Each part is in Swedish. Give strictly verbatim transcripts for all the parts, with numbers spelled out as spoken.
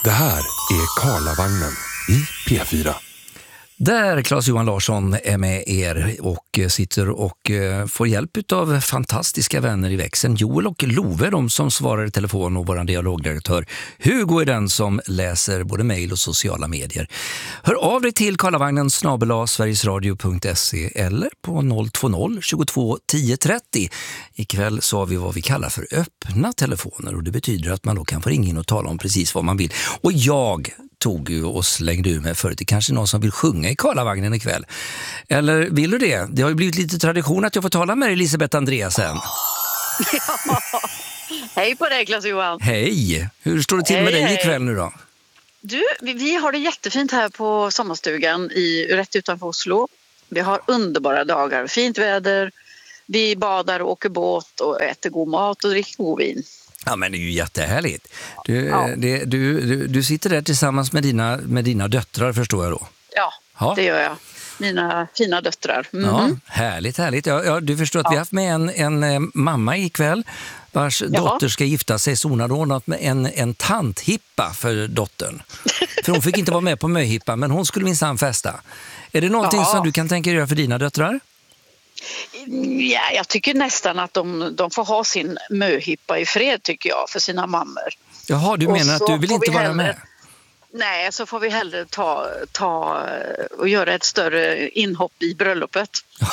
Det här är Karlavagnen i P fyra. Där Claes-Johan Larsson är med er och sitter och får hjälp av fantastiska vänner i växeln. Joel och Love, de som svarar i telefon, och vår dialogdirektör Hugo är den som läser både mejl och sociala medier. Hör av dig till karlavagnen snabel-a sverigesradio punkt se eller på noll två noll tjugotvå tio trettio. Ikväll så har vi vad vi kallar för öppna telefoner, och det betyder att man då kan få ringa in och tala om precis vad man vill. Och jag tog ju och slängde ur mig förut. Det kanske är någon som vill sjunga i Karlavagnen ikväll. Eller vill du det? Det har ju blivit lite tradition att jag får tala med Elisabeth Andreasen. Ja. Hej på dig, Claes-Johan. Hej! Hur står det till hej, med dig hej. ikväll nu då? Du, vi, vi har det jättefint här på sommarstugan i, rätt utanför Oslo. Vi har underbara dagar, fint väder. Vi badar och åker båt och äter god mat och dricker god vin. Ja, men det är ju jättehärligt. Du, ja. det, du, du, du sitter där tillsammans med dina, med dina döttrar, förstår jag då? Ja, ja, det gör jag. Mina fina döttrar. Mm-hmm. Ja, härligt, härligt. Ja, ja, du förstår att ja. vi har haft med en, en, en mamma ikväll vars Jaha. dotter ska gifta sig, så hon har ordnat med en, en tanthippa för dottern. För hon fick inte vara med på möhippa, men hon skulle minsann festa. Är det någonting ja. som du kan tänka dig göra för dina döttrar? Ja, jag tycker nästan att de, de får ha sin möhippa i fred, tycker jag, för sina mammor. Jaha, du menar att du vill inte vara hellre, med? Nej, så får vi hellre ta, ta och göra ett större inhopp i bröllopet.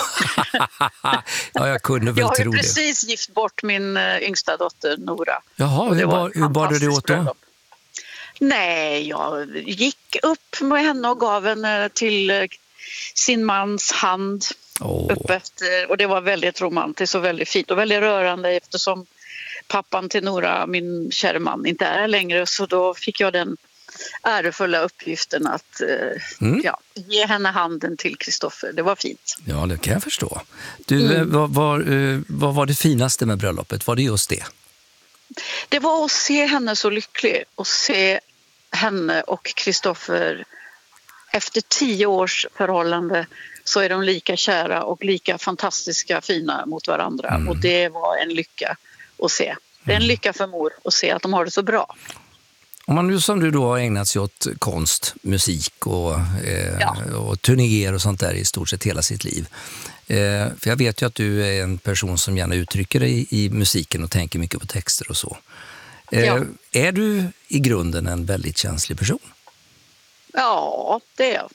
Ja, jag kunde väl tro det. Jag har ju precis gift bort min yngsta dotter Nora. Jaha, hur, var, hur bar du det åt då? Bröllop. Nej, jag gick upp med henne och gav henne till sin mans hand. Oh. Upp efter, och det var väldigt romantiskt och väldigt fint och väldigt rörande, eftersom pappan till Nora, min kära man, inte är längre, så då fick jag den ärefulla uppgiften att mm. ja, ge henne handen till Kristoffer. Det var fint. Ja, det kan jag förstå. Du, mm. vad, vad, vad var det finaste med bröllopet? Var det just det? Det var att se henne så lycklig och se henne och Kristoffer efter tio års förhållande, så är de lika kära och lika fantastiska fina mot varandra. Mm. Och det var en lycka att se. Det är en lycka för mor att se att de har det så bra. Om man nu som du då har ägnat sig åt konst, musik och, eh, ja. och turnéer och sånt där i stort sett hela sitt liv. Eh, för jag vet ju att du är en person som gärna uttrycker dig i musiken och tänker mycket på texter och så. Eh, ja. Är du i grunden en väldigt känslig person? Ja, det är jag.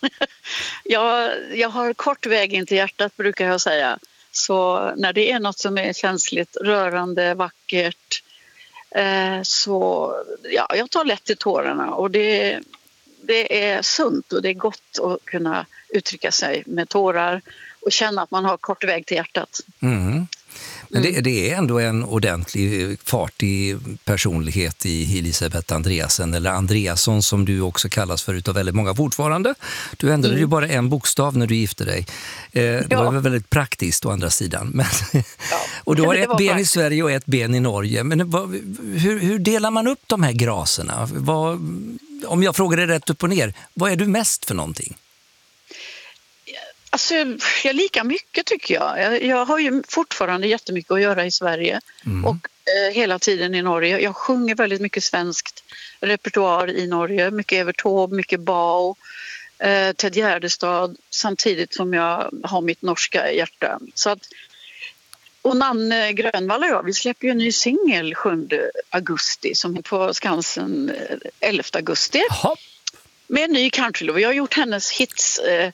jag. Jag har kort väg in till hjärtat, brukar jag säga. Så när det är något som är känsligt, rörande, vackert, eh, så ja, jag tar lätt till tårarna. Och det, det är sunt och det är gott att kunna uttrycka sig med tårar och känna att man har kort väg till hjärtat. Mm. Men det, det är ändå en ordentlig fartig personlighet i Elisabeth Andreasen, eller Andreasson som du också kallas för utav väldigt många fortfarande. Du ändrade mm. ju bara en bokstav när du gifte dig. Eh, det ja. var väldigt praktiskt å andra sidan. Men, ja. och du har ett ben praktiskt. i Sverige och ett ben i Norge. Men vad, hur, hur delar man upp de här graserna? Vad, om jag frågar dig rätt upp och ner, vad är du mest för någonting? Alltså, jag lika mycket tycker jag. jag. Jag har ju fortfarande jättemycket att göra i Sverige mm. och eh, hela tiden i Norge. Jag sjunger väldigt mycket svenskt repertoar i Norge. Mycket Evert Taube, mycket Bao, eh, Ted Gärdestad, samtidigt som jag har mitt norska hjärta. Så att, och Nanne Grönvall och jag, vi släpper ju en ny singel sjunde augusti som är på Skansen elfte augusti. Aha. Med en ny countrylåt. Jag har gjort hennes hits... Eh,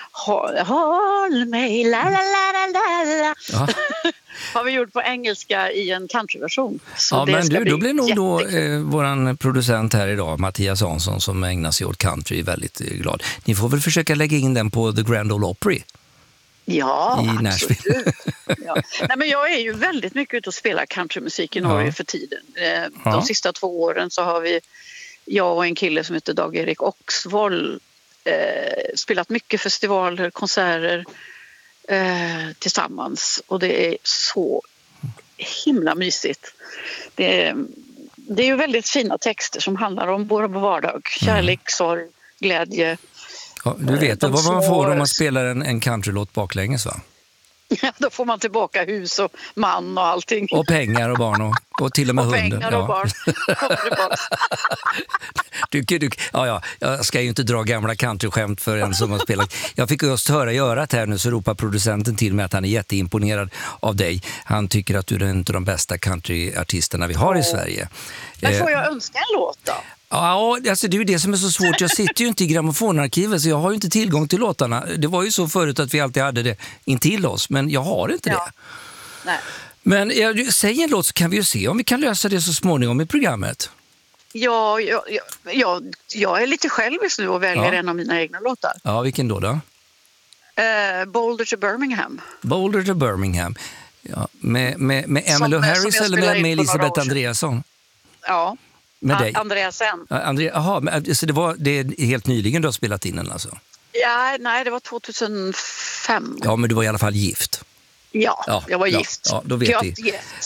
Håll mig, la la la la la ja. har vi gjort på engelska i en countryversion. Så ja, det men du, då blir nog då eh, våran producent här idag, Mattias Hansson, som ägnar sig åt country, väldigt eh, glad. Ni får väl försöka lägga in den på The Grand Ole Opry. Ja, i absolut. ja. Nej, men jag är ju väldigt mycket ute och spelar countrymusik i Norge ja. för tiden. De ja. sista två åren så har vi, jag och en kille som heter Dag-Erik Oxvold, Eh, spelat mycket festivaler, konserter eh, tillsammans, och det är så himla mysigt. Det är, det är ju väldigt fina texter som handlar om vår vardag, kärlek, mm. sorg, glädje. Ja, du vet eh, vad man får om man spelar en, en countrylåt baklänges, va? Ja, då får man tillbaka hus och man och allting. Och pengar och barn och, och till och med och hunden. Pengar och ja. barn. Du, du, ja, ja, jag ska ju inte dra gamla countryskämt för en som har spelat. Jag fick just höra i örat här nu, så ropar producenten till mig att han är jätteimponerad av dig. Han tycker att du är en av de bästa countryartisterna vi har i Sverige. Men får jag önska en låt då? Ja, alltså det är ju det som är så svårt. Jag sitter ju inte i grammofonarkivet, så jag har ju inte tillgång till låtarna. Det var ju så förut att vi alltid hade det intill oss, men jag har inte Ja. det. Nej. Men jag, säg en låt så kan vi ju se om vi kan lösa det så småningom i programmet. Ja, jag, jag, jag, jag är lite självisk nu och väljer Ja. en av mina egna låtar. Ja, vilken då då? Eh, Boulder to Birmingham. Boulder to Birmingham. Ja, med med, med Som- Emmylou som jag Harris eller spelade med, in med för några Elisabeth år sedan. Andreasson? Ja, Med A- dig? Andreasen. Ja, André, aha, men, så det, var, det är helt nyligen du har spelat in den alltså? Ja, nej, det var tjugohundrafem. Ja, men du var i alla fall gift. Ja, Ja, jag var ja, gift. ja, då vet jag vi. gift.